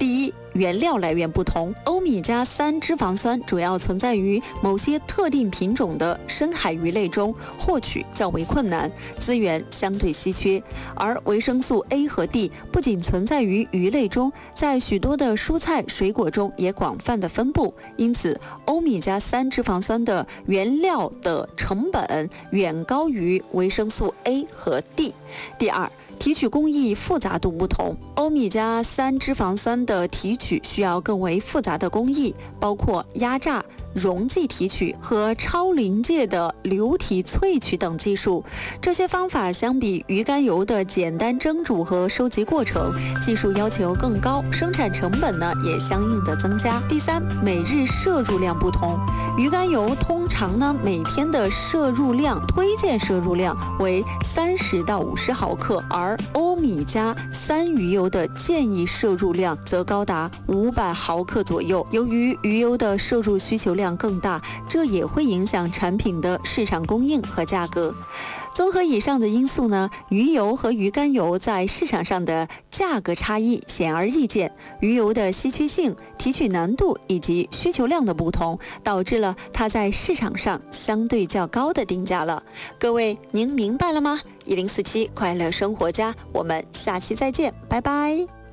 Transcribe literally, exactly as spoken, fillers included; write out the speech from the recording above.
第一，原料来源不同，欧米伽三脂肪酸主要存在于某些特定品种的深海鱼类中，获取较为困难，资源相对稀缺。而维生素 A 和 D 不仅存在于鱼类中，在许多的蔬菜水果中也广泛的分布，因此欧米伽三脂肪酸的原料的成本远高于维生素 A 和 D。第二，提取工艺复杂度不同，欧米伽三脂肪酸的提取需要更为复杂的工艺，包括压榨、溶剂提取和超临界的流体萃取等技术。这些方法相比鱼肝油的简单蒸煮和收集过程，技术要求更高，生产成本呢也相应的增加。第三，每日摄入量不同，鱼肝油通常呢每天的摄入量推荐摄入量为三十到五十毫克，而欧米伽三鱼油的建议摄入量则高达五百毫克左右。由于鱼油的摄入需求量更大，这也会影响产品的市场供应和价格。综合以上的因素呢，鱼油和鱼肝油在市场上的价格差异显而易见。鱼油的稀缺性、提取难度以及需求量的不同，导致了它在市场上相对较高的定价了。各位，您明白了吗？一零四七快乐生活家，我们下期再见，拜拜。